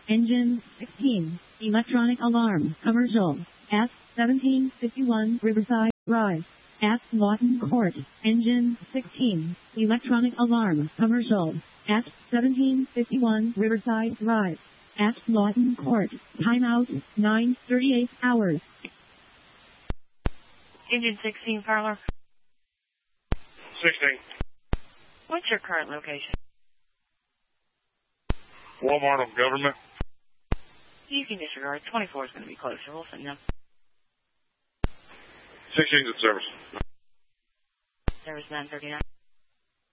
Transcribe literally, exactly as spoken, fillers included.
Engine sixteen. Electronic alarm. Commercial. S seventeen fifty-one Riverside Drive. S Lawton Court. Engine sixteen. Electronic alarm. Commercial. S seventeen fifty-one Riverside Drive. S Lawton Court. Timeout nine thirty-eight hours. Engine sixteen, Parlor. sixteen. What's your current location? Walmart of Government. You can disregard. twenty-four is going to be closer. We'll send them. sixteen's in service. Service nine thirty-nine.